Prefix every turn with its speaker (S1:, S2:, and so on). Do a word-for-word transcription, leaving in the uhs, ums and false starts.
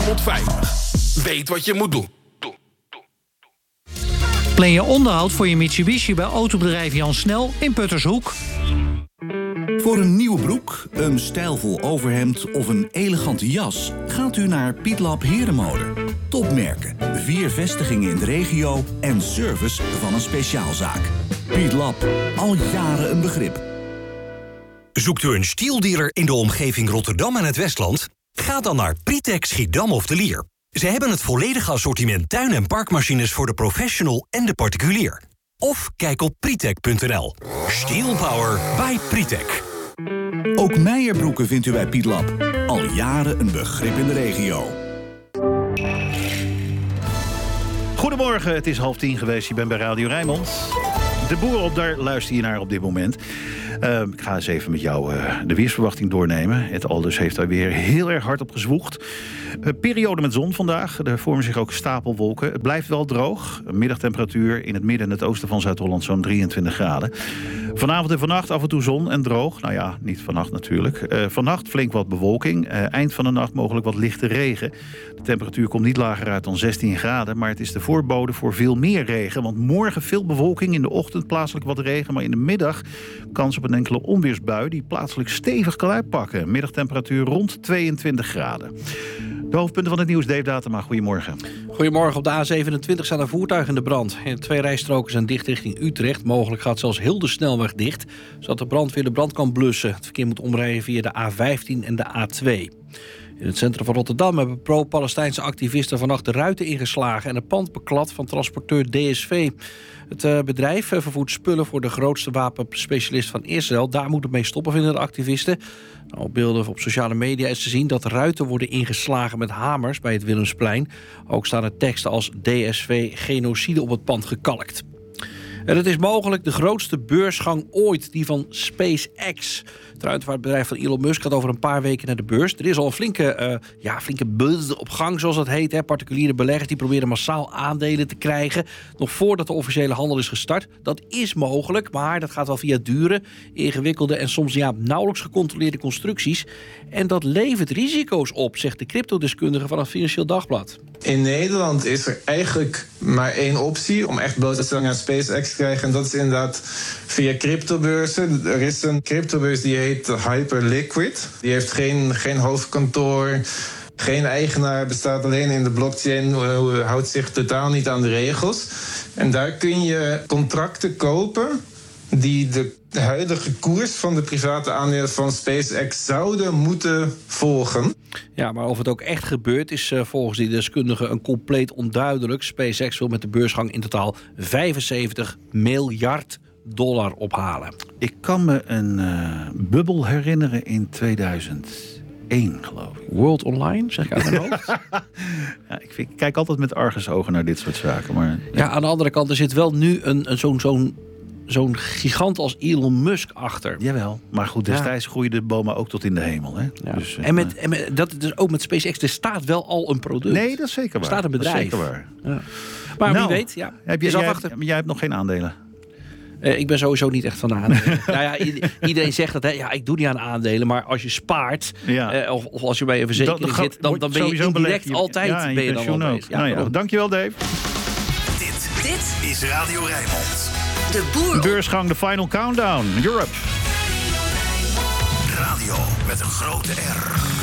S1: vierhonderdvijftig. Weet wat je moet doen.
S2: Plan je onderhoud voor je Mitsubishi bij autobedrijf Jan Snel in Puttershoek.
S3: Voor een nieuwe broek, een stijlvol overhemd of een elegante jas gaat u naar Pietlab Herenmode. Topmerken, vier vestigingen in de regio en service van een speciaalzaak. Pietlab, al jaren een begrip.
S4: Zoekt u een stieldealer in de omgeving Rotterdam en het Westland? Ga dan naar Pritek Schiedam of de Lier. Ze hebben het volledige assortiment tuin- en parkmachines voor de professional en de particulier. Of kijk op pritek punt n l. Steel Power by Pritek.
S3: Ook Meijerbroeken vindt u bij Pietlab. Al jaren een begrip in de regio.
S5: Goedemorgen, het is half tien geweest. Je bent bij Radio Rijnmond. De boer op, daar luister je naar op dit moment. Uh, ik ga eens even met jou uh, de weersverwachting doornemen. Het Aldus heeft daar weer heel erg hard op gezwoegd. Uh, periode met zon vandaag. Er vormen zich ook stapelwolken. Het blijft wel droog. Een middagtemperatuur in het midden en het oosten van Zuid-Holland zo'n drieëntwintig graden. Vanavond en vannacht af en toe zon en droog. Nou ja, niet vannacht natuurlijk. Uh, vannacht flink wat bewolking. Uh, eind van de nacht mogelijk wat lichte regen. De temperatuur komt niet lager uit dan zestien graden. Maar het is de voorbode voor veel meer regen. Want morgen veel bewolking. In de ochtend plaatselijk wat regen. Maar in de middag kans op een enkele onweersbui die plaatselijk stevig kan uitpakken. Middagtemperatuur rond tweeëntwintig graden. De hoofdpunten van het nieuws, Dave Datema. Goedemorgen.
S6: Goedemorgen. Op de A zevenentwintig staan er voertuigen in de brand. En twee rijstroken zijn dicht richting Utrecht. Mogelijk gaat zelfs heel de snelweg dicht, zodat de brandweer de brand kan blussen. Het verkeer moet omrijden via de A vijftien en de A twee. In het centrum van Rotterdam hebben pro-Palestijnse activisten vannacht de ruiten ingeslagen en het pand beklad van transporteur D S V. Het uh, bedrijf uh, vervoert spullen voor de grootste wapenspecialist van Israël. Daar moet het mee stoppen, vinden de activisten. Nou, op beelden op sociale media is te zien dat ruiten worden ingeslagen met hamers bij het Willemsplein. Ook staan er teksten als D S V genocide op het pand gekalkt. En het is mogelijk de grootste beursgang ooit, die van SpaceX. Het ruimtevaartbedrijf van Elon Musk gaat over een paar weken naar de beurs. Er is al een flinke, uh, ja, flinke buzz op gang, zoals dat heet. Hè. Particuliere beleggers die proberen massaal aandelen te krijgen, nog voordat de officiële handel is gestart. Dat is mogelijk, maar dat gaat wel via dure, ingewikkelde en soms ja, nauwelijks gecontroleerde constructies. En dat levert risico's op, zegt de cryptodeskundige van het Financieel Dagblad.
S7: In Nederland is er eigenlijk maar één optie om echt blootstelling aan SpaceX te krijgen. En dat is inderdaad via cryptobeurzen. Er is een cryptobeurs die heet Hyperliquid. Die heeft geen, geen hoofdkantoor, geen eigenaar, bestaat alleen in de blockchain, houdt zich totaal niet aan de regels. En daar kun je contracten kopen die de huidige koers van de private aandelen van SpaceX zouden moeten volgen.
S6: Ja, maar of het ook echt gebeurt is uh, volgens die deskundigen een compleet onduidelijk. SpaceX wil met de beursgang in totaal vijfenzeventig miljard dollar ophalen.
S5: Ik kan me een uh, bubbel herinneren in tweeduizend één, geloof ik.
S6: World Online, zeg ik uit mijn hoofd.
S5: Ja, ik, vind, ik kijk altijd met argusogen naar dit soort zaken. Maar, ja.
S6: ja, aan de andere kant, er zit wel nu een, een, zo'n... zo'n Zo'n gigant als Elon Musk achter.
S5: Jawel, maar goed, destijds ja. groeiden de bomen ook tot in de hemel. Hè?
S6: Ja.
S5: Dus,
S6: en met, en met, dat dus ook met SpaceX, er staat wel al een product.
S5: Nee, dat is zeker waar.
S6: Er staat een bedrijf.
S5: Dat is zeker waar.
S6: Ja. Maar
S5: nou,
S6: wie weet, ja.
S5: Heb je, jij, hebt, jij hebt nog geen aandelen?
S6: Uh, ik ben sowieso niet echt van de aandelen. nou ja, iedereen zegt dat, hè, ja, ik doe niet aan aandelen, maar als je spaart, ja. uh, of, of als je bij een verzekering dat, zit, dan, dan ben je indirect altijd
S5: ja,
S6: ben je dan al
S5: ja, nou ja, dankjewel, Dave.
S4: Dit, dit is Radio Rijnmond.
S8: De boer.
S5: Beursgang, de final countdown. Europe.
S4: Radio met een grote R.